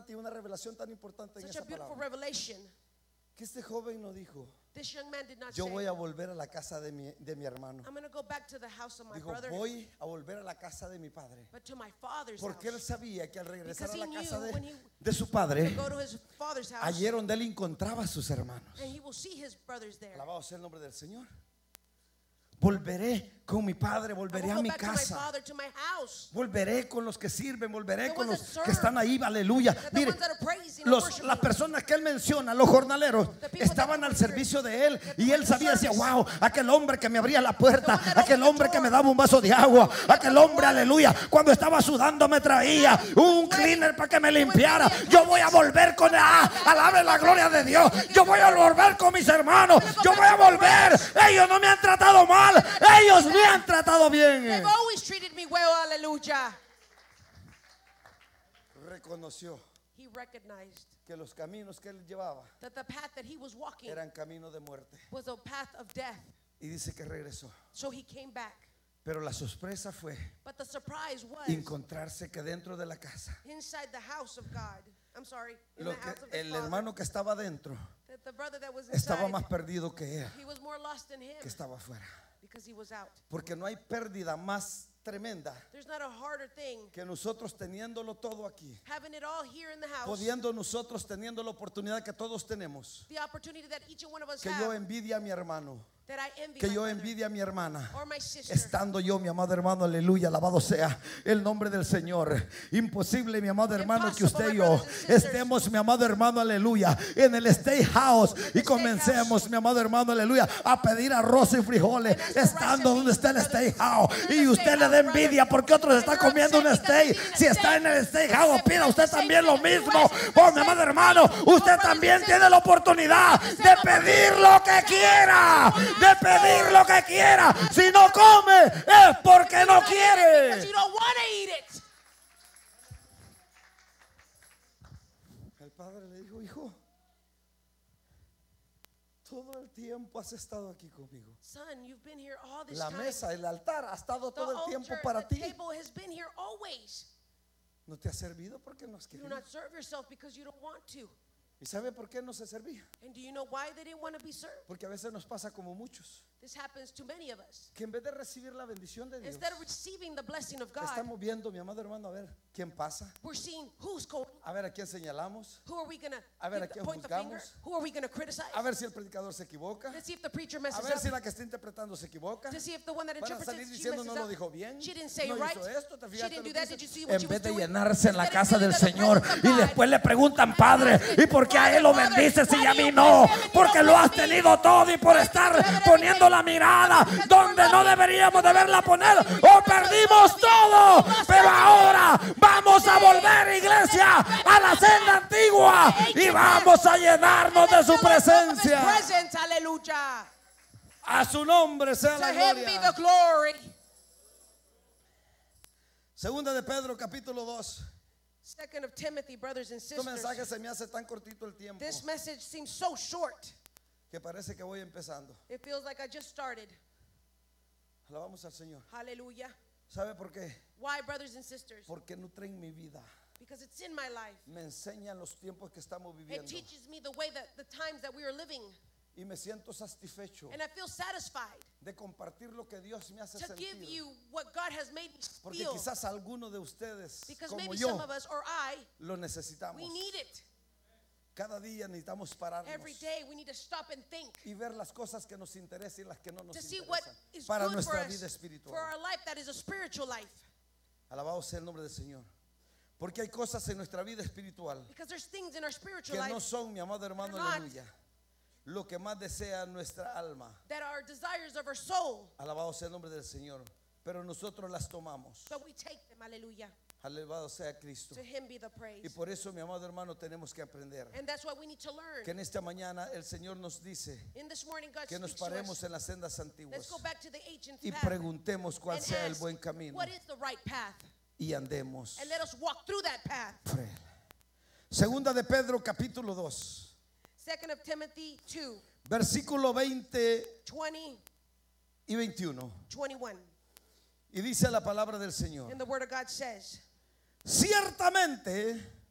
importante y una revelación tan importante en Such esa a beautiful palabra. revelation. Que este joven no dijo, This young man did not yo say, voy a volver a la casa de mi hermano. I'm going to go back to the house of my Dijo, brother, voy a volver a la casa de mi padre. but to my father's Porque él house. sabía que al regresar Because a la he casa knew when he de su padre, To go to his father's house, allí era donde él encontraba a sus hermanos. and he will see his brothers there. Alabado sea el nombre del Señor. Volveré con mi padre, I volveré will a go mi back to my casa. father, to my house. Volveré con los que sirven, volveré The con ones los that que serve. están ahí, aleluya. That the Mire, ones that are praising and worshiping. las personas que él menciona, los jornaleros, The people estaban that al were servicio de él. that Y were él in sabía, decía, service. wow, aquel hombre que me abría la puerta, The one that aquel opened the hombre que door. me daba un vaso de agua, aquel hombre, aleluya, cuando estaba sudando me traía un cleaner para que me limpiara. Yo voy a volver con alabe la gloria de Dios. Yo voy a volver con mis hermanos. Yo voy a volver. Ellos no me han tratado mal, ellos me han tratado bien. They've always treated me well, hallelujah. Reconoció He recognized que los caminos que él llevaba that the path that he was walking eran caminos de muerte. was a path of death. Y dice que regresó. So he came back. Pero la sorpresa fue But the surprise was encontrarse que dentro de la casa, inside the house of God. I'm sorry, in lo the house que of his el father, hermano que estaba dentro that the brother that was estaba inside, más perdido que él, he was more lost than him que estaba afuera. because he was out. Porque no hay pérdida más tremenda There's not a harder thing que nosotros teniéndolo todo aquí, having it all here in the house, pudiendo nosotros teniendo la oportunidad que todos tenemos, the opportunity that each one of us que yo have, envidia a mi hermano, that I envy que my yo brother envidia a mi hermana, or my sister. estando yo, mi amado hermano, aleluya, alabado sea el nombre del Señor. Imposible, mi amado hermano, que usted y yo estemos, mi amado hermano, aleluya, en el State House y comencemos, mi amado hermano, aleluya, a pedir arroz y frijoles, estando donde está el State House, y usted le da envidia porque otros están comiendo un steak. Si está en el State House, pida usted también lo mismo. Oh, mi amado hermano, usted también tiene la oportunidad de pedir lo que quiera, de pedir lo que quiera. Si no come es porque no Because quiere. you don't want to eat it. El padre le dijo, hijo, todo el tiempo has estado aquí conmigo. Son, you've been here all this La time. mesa, el altar ha estado The todo el tiempo altar, para the ti. table has been here always. No te ha servido porque no has You do querido. not serve yourself because you don't want to. ¿Y sabe por qué no se servía? And do you know why they didn't want to be served? Porque a veces nos pasa como muchos, This happens to many of us. que en vez de recibir la bendición de Dios, Instead of receiving the blessing of God, estamos viendo, mi amado hermano, a ver quién pasa, we're seeing who's going. a ver a quién señalamos, Who are we going A ver, ¿a to quién point the finger? juzgamos? Who are we going to criticize? a ver si el predicador se equivoca, Let's see if the preacher a messes ver si up. la que está interpretando se equivoca. To see if the one that Van a interprets salir it, she diciendo messes no lo up. dijo bien, She didn't say no right. hizo esto, ¿te She fijaste didn't lo do que that. hizo? Did you see what En she vez was de doing? llenarse en la Instead of casa del filling the Señor presence of y God. después le preguntan, Padre, ¿y por qué a él lo bendices y a mí no? Porque lo has tenido todo y por estar poniendo la mirada donde no deberíamos de verla poner, o perdimos todo. Pero ahora vamos a volver, iglesia, a la senda antigua y vamos a llenarnos de su presencia. Presence, hallelujah. A su nombre sea To la him be the gloria. glory. Segunda de Pedro, capítulo 2. Second of Timothy, brothers and Este sisters. mensaje se me hace tan cortito el tiempo This message seems so short. que parece que voy empezando. It feels like I just started. Alabamos al Señor. Hallelujah. ¿Sabe por qué? Why, brothers and sisters? Porque nutren mi vida. Because it's in my life. Me enseñan los tiempos que estamos It viviendo teaches me the way that the times that we are living. y me siento satisfecho And I feel satisfied de compartir lo que Dios me hace to give sentir. you what God has made me Porque feel. quizás alguno de ustedes, Because como maybe yo, some of us or I, lo necesitamos. we need it. Cada día necesitamos pararnos Every day we need to stop and think y ver las cosas que nos interesan y las que no nos to see what interesan is para good for nuestra us, vida for espiritual. our life that is a spiritual life. Alabado sea el nombre del Señor. Porque hay cosas en nuestra vida espiritual Because there's things in our spiritual que no life son, mi amado hermano, not aleluya, lo que más desea nuestra alma. that are desires of our soul. Alabado sea el nombre del Señor. Pero nosotros las tomamos. So we take them, hallelujah. Alabado sea Cristo. To him be the Y praise. por eso, mi amado hermano, tenemos que aprender And that's what we need to learn. que en esta mañana el Señor nos dice In this morning, God que nos speaks to paremos us. en las sendas Let's antiguas go back to the ancient y path preguntemos cuál and sea el ask, buen camino what is the right path? y andemos And let us walk through that path. por él. Segunda de Pedro, capítulo 2, Second of Timothy 2, versículo 20 20, y 21. 21. Y dice la palabra del Señor: And the word of God says, ciertamente